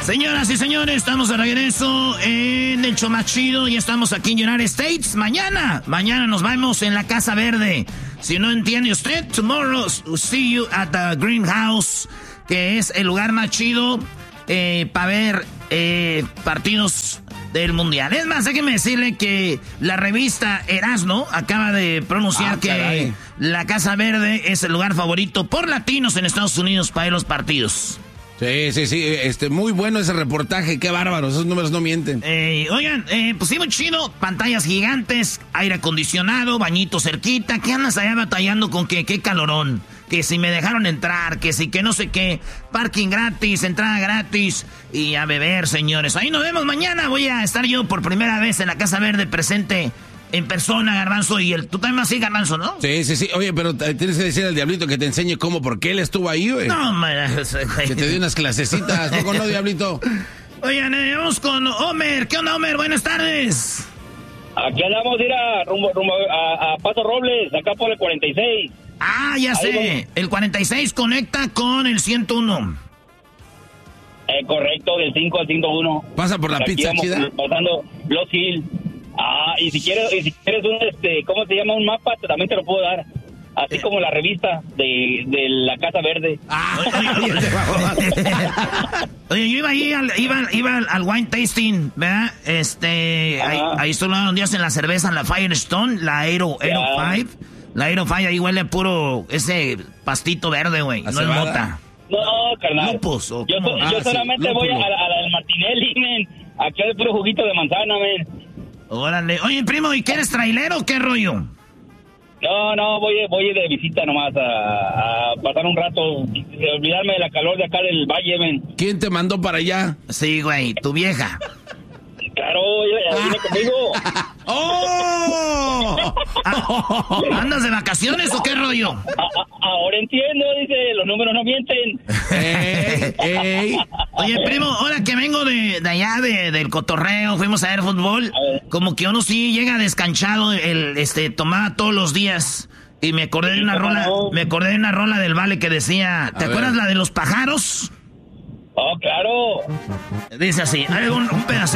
Señoras y señores, estamos de regreso en el show más chido. Ya estamos aquí en United States. Mañana nos vemos en la Casa Verde. Si no entiende usted, tomorrow we'll see you at the Greenhouse, que es el lugar más chido para ver partidos del Mundial. Es más, déjeme decirle que la revista Erasmo acaba de pronunciar que la Casa Verde es el lugar favorito por latinos en Estados Unidos para ver los partidos. Sí, muy bueno ese reportaje, qué bárbaro, esos números no mienten. Oigan, pues sí, muy chido, pantallas gigantes, aire acondicionado, bañito cerquita, ¿qué andas allá batallando con qué calorón? Que si me dejaron entrar, que si que no sé qué, parking gratis, entrada gratis y a beber, señores. Ahí nos vemos mañana, voy a estar yo por primera vez en la Casa Verde presente en persona, Garbanzo, y tú también vas a ir, Garbanzo, ¿no? Sí. Oye, pero tienes que decir al Diablito que te enseñe cómo, porque él estuvo ahí, güey. No, man, que te dio unas clasecitas, ¿poco no, Diablito? Oigan, vamos con Homer. ¿Qué onda, Homer? Buenas tardes. Aquí andamos, rumbo a Paso Robles, acá por el 46. Ah, ya sé. El 46 conecta con el 101. Correcto, del 5 al 101. Pasa por la pizza chida. Pasando Los Hill. Y si quieres un ¿cómo se llama? Un mapa, también te lo puedo dar. Así como la revista de la Casa Verde. Oye, yo iba al wine tasting, ¿verdad? Ahí estuve unos días en la cerveza, en la Firestone, la Aero 5. La Aero 5 ahí huele a puro ese pastito verde, güey. No es mota. No, carnal. Lupus, yo solamente voy a la del Martinelli, men. Aquí hay puro juguito de manzana, men. Órale. Oye, primo, ¿y qué eres trailero o qué rollo? No, voy de visita nomás a pasar un rato, olvidarme de la calor de acá del valle, men. ¿Quién te mandó para allá? Sí, güey, tu vieja. Claro, ella viene conmigo. ¡Oh! ¿Andas de vacaciones o qué rollo? Ahora entiendo, dice, los números no mienten. ¡Ey! Oye, primo, ahora que vengo de allá, del cotorreo, fuimos a ver fútbol, como que uno sí llega descanchado, tomaba todos los días, y me acordé de una rola del Vale que decía, ¿te acuerdas la de los pájaros? Oh, claro. Dice así, hay un pedacito.